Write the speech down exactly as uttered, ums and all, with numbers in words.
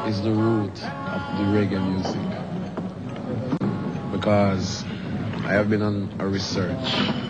is the root of the reggae music because I have been on a research